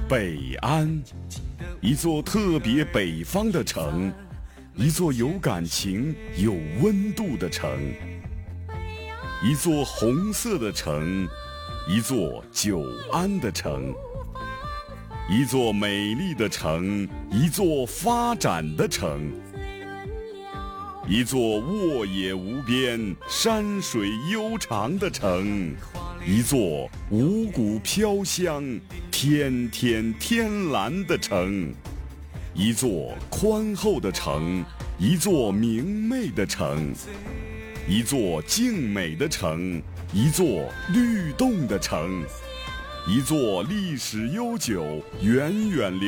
北安，一座特别北方的城，一座有感情、有温度的城，一座红色的城，一座久安的城，一座美丽的城，一座发展的城，一座沃野无边、山水悠长的城，一座五谷飘香、天天天蓝的城，一座宽厚的城，一座明媚的城，一座静美的城，一座律动的城，一座历史悠久、源远流